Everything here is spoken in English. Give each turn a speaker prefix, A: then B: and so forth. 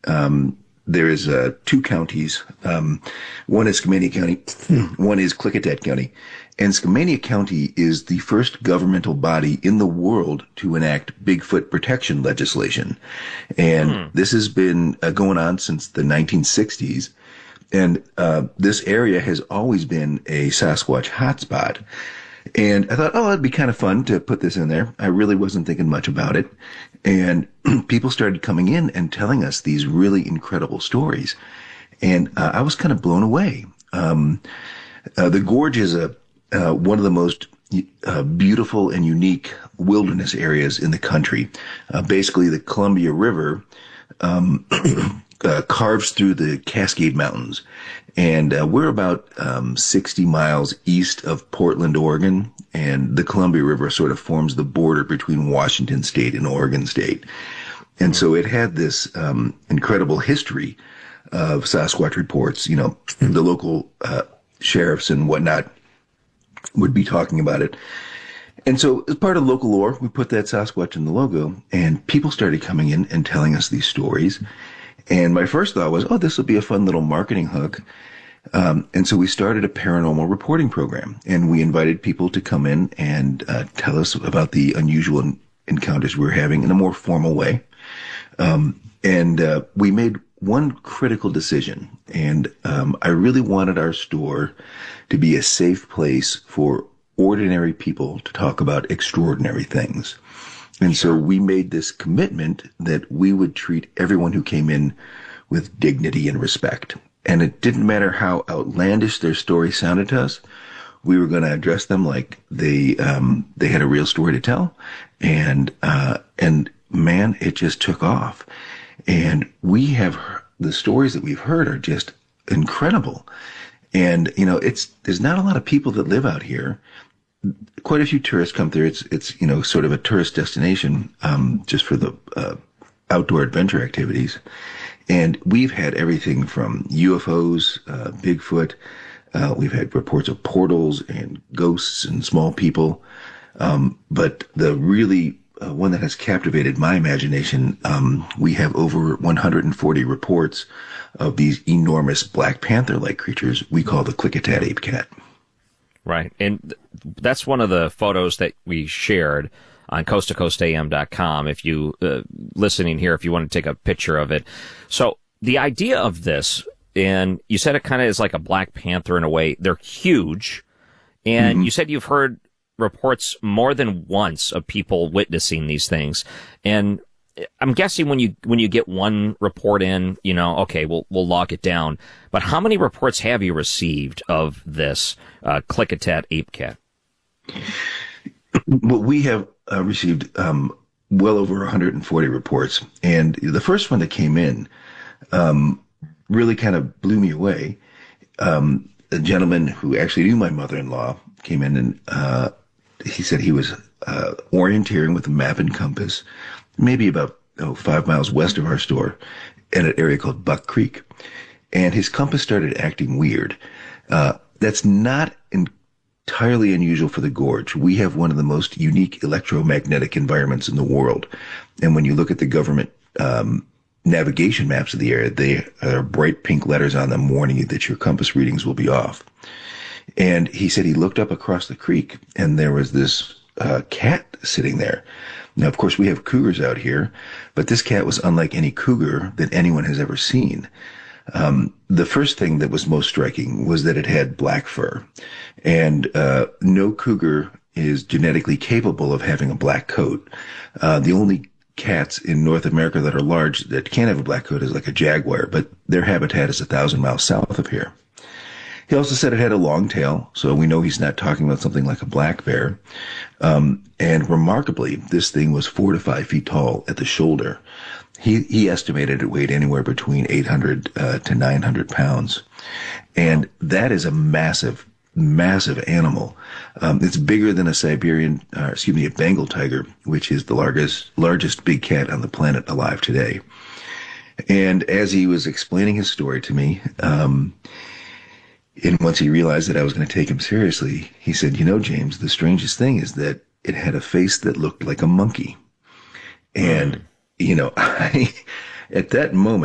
A: There is two counties. One is Skamania County, one is Klickitat County. And Skamania County is the first governmental body in the world to enact Bigfoot protection legislation. And this has been going on since the 1960s. And this area has always been a Sasquatch hotspot. And I thought, oh, it'd be kind of fun to put this in there. I really wasn't thinking much about it. And people started coming in and telling us these really incredible stories. And I was kind of blown away. The gorge is one of the most beautiful and unique wilderness areas in the country. Basically, the Columbia River carves through the Cascade Mountains. And we're about 60 miles east of Portland, Oregon, and the Columbia River sort of forms the border between Washington State and Oregon State. And so it had this incredible history of Sasquatch reports. You know, the local sheriffs and whatnot would be talking about it. And so as part of local lore, we put that Sasquatch in the logo, and people started coming in and telling us these stories. And my first thought was, oh, this will be a fun little marketing hook. And so we started a paranormal reporting program, and we invited people to come in and tell us about the unusual encounters we were having in a more formal way. And we made one critical decision, and I really wanted our store to be a safe place for ordinary people to talk about extraordinary things. And so we made this commitment that we would treat everyone who came in with dignity and respect. And it didn't matter how outlandish their story sounded to us. We were going to address them like they had a real story to tell. And man, it just took off. And the stories that we've heard are just incredible. And, you know, there's not a lot of people that live out here. Quite a few tourists come through. It's you know, sort of a tourist destination, just for the outdoor adventure activities. And we've had everything from UFOs, Bigfoot. We've had reports of portals and ghosts and small people. But the really one that has captivated my imagination, we have over 140 reports of these enormous Black Panther-like creatures we call the Klickitat ape cat.
B: Right. And that's one of the photos that we shared on coasttocoastam.com. If you listening here, if you want to take a picture of it. So the idea of this, and you said it kind of is like a Black Panther in a way. They're huge. And you said you've heard reports more than once of people witnessing these things. And I'm guessing when you get one report in, you know, okay, we'll log it down. But how many reports have you received of this Klickitat ape cat?
A: Well, we have received well over 140 reports, and the first one that came in really kind of blew me away. A gentleman who actually knew my mother-in-law came in, and he said he was orienteering with a map and compass, maybe about 5 miles west of our store, in an area called Buck Creek, and his compass started acting weird. That's not entirely unusual for the gorge. We have one of the most unique electromagnetic environments in the world. And when you look at the government navigation maps of the area, they are bright pink letters on them warning you that your compass readings will be off. And he said he looked up across the creek, and there was this cat sitting there. Now, of course, we have cougars out here, but this cat was unlike any cougar that anyone has ever seen. The first thing that was most striking was that it had black fur, and no cougar is genetically capable of having a black coat. The only cats in North America that are large that can have a black coat is like a jaguar, but their habitat is 1,000 miles south of here. He also said it had a long tail, so we know he's not talking about something like a black bear. And remarkably, this thing was 4 to 5 feet tall at the shoulder. He estimated it weighed anywhere between 800 to 900 pounds. And that is a massive, massive animal. It's bigger than a Bengal tiger, which is the largest big cat on the planet alive today. And as he was explaining his story to me, and once he realized that I was going to take him seriously, he said, you know, James, the strangest thing is that it had a face that looked like a monkey. And, you know, at that moment,